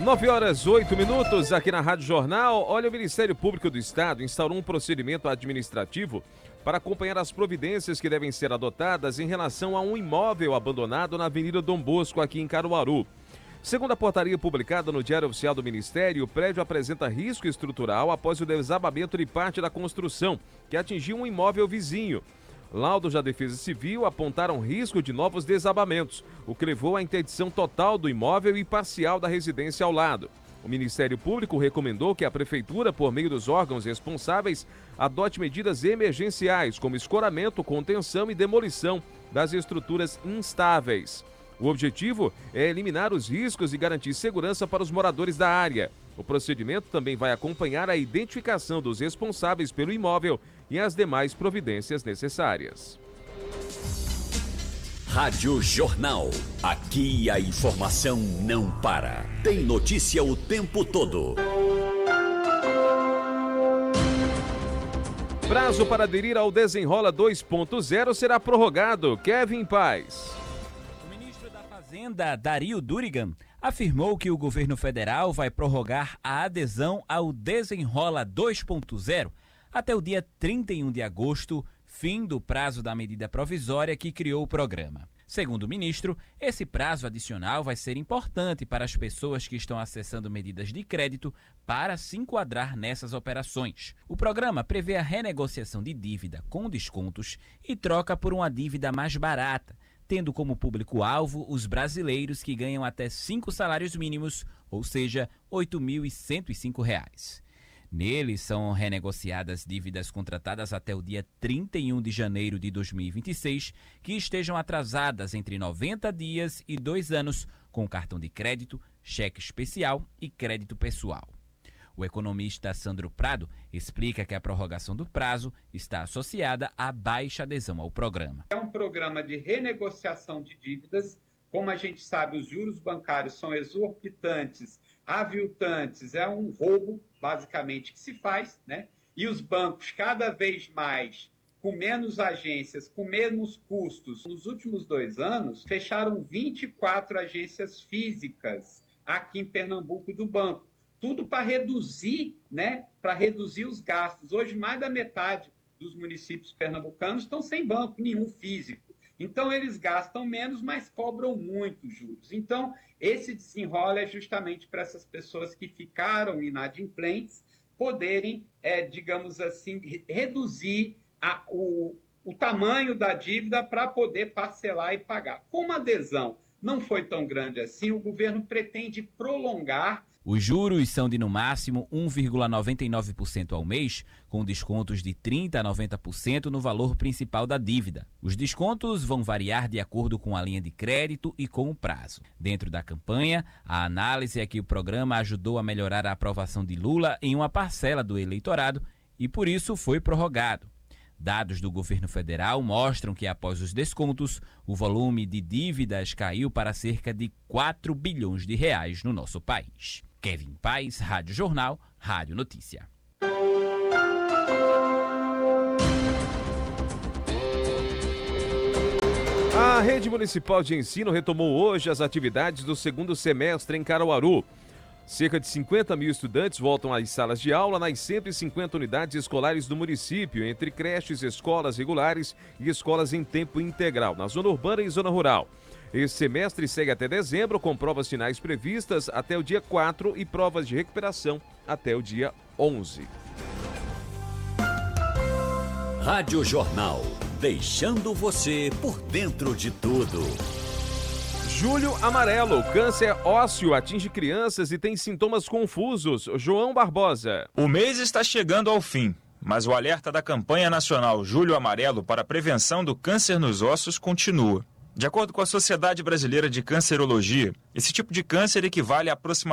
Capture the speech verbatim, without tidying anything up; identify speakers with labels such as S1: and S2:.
S1: nove horas, oito minutos, aqui na Rádio Jornal. Olha, o Ministério Público do Estado instaurou um procedimento administrativo para acompanhar as providências que devem ser adotadas em relação a um imóvel abandonado na Avenida Dom Bosco, aqui em Caruaru. Segundo a portaria publicada no Diário Oficial do Ministério, o prédio apresenta risco estrutural após o desabamento de parte da construção, que atingiu um imóvel vizinho. Laudos da Defesa Civil apontaram risco de novos desabamentos, o que levou à interdição total do imóvel e parcial da residência ao lado. O Ministério Público recomendou que a Prefeitura, por meio dos órgãos responsáveis, adote medidas emergenciais, como escoramento, contenção e demolição das estruturas instáveis. O objetivo é eliminar os riscos e garantir segurança para os moradores da área. O procedimento também vai acompanhar a identificação dos responsáveis pelo imóvel e as demais providências necessárias.
S2: Rádio Jornal. Aqui a informação não para. Tem notícia o tempo todo.
S1: Prazo para aderir ao Desenrola dois ponto zero será prorrogado. Kevin Paz.
S3: O ministro da Fazenda, Dario Durigan, afirmou que o governo federal vai prorrogar a adesão ao Desenrola dois ponto zero até o dia trinta e um de agosto, fim do prazo da medida provisória que criou o programa. Segundo o ministro, esse prazo adicional vai ser importante para as pessoas que estão acessando medidas de crédito para se enquadrar nessas operações. O programa prevê a renegociação de dívida com descontos e troca por uma dívida mais barata, tendo como público-alvo os brasileiros que ganham até cinco salários mínimos, ou seja, oito mil cento e cinco reais. Nele são renegociadas dívidas contratadas até o dia trinta e um de janeiro de dois mil e vinte e seis, que estejam atrasadas entre noventa dias e dois anos, com cartão de crédito, cheque especial e crédito pessoal. O economista Sandro Prado explica que a prorrogação do prazo está associada à baixa adesão ao programa.
S4: É um programa de renegociação de dívidas. Como a gente sabe, os juros bancários são exorbitantes, aviltantes, é um roubo, basicamente, que se faz, né? E os bancos, cada vez mais, com menos agências, com menos custos. Nos últimos dois anos, fecharam vinte e quatro agências físicas aqui em Pernambuco do banco. Tudo para reduzir, né? Para reduzir os gastos. Hoje, mais da metade dos municípios pernambucanos estão sem banco nenhum físico. Então, eles gastam menos, mas cobram muito juros. Então, esse desenrola é justamente para essas pessoas que ficaram inadimplentes poderem, é, digamos assim, reduzir a, o, o tamanho da dívida para poder parcelar e pagar. Como a adesão não foi tão grande assim, o governo pretende prolongar.
S3: Os juros são de, no máximo, um vírgula noventa e nove por cento ao mês, com descontos de trinta por cento a noventa por cento no valor principal da dívida. Os descontos vão variar de acordo com a linha de crédito e com o prazo. Dentro da campanha, a análise é que o programa ajudou a melhorar a aprovação de Lula em uma parcela do eleitorado e, por isso, foi prorrogado. Dados do governo federal mostram que, após os descontos, o volume de dívidas caiu para cerca de quatro bilhões de reais no nosso país. Kevin Paz, Rádio Jornal, Rádio Notícia.
S1: A Rede Municipal de Ensino retomou hoje as atividades do segundo semestre em Caruaru. Cerca de cinquenta mil estudantes voltam às salas de aula nas cento e cinquenta unidades escolares do município, entre creches, escolas regulares e escolas em tempo integral, na zona urbana e zona rural. Esse semestre segue até dezembro, com provas finais previstas até o dia quatro e provas de recuperação até o dia onze.
S2: Rádio Jornal, deixando você por dentro de tudo.
S1: Julho Amarelo, câncer ósseo atinge crianças e tem sintomas confusos. João Barbosa.
S5: O mês está chegando ao fim, mas o alerta da campanha nacional Julho Amarelo para a prevenção do câncer nos ossos continua. De acordo com a Sociedade Brasileira de Cancerologia, esse tipo de câncer equivale a aproximadamente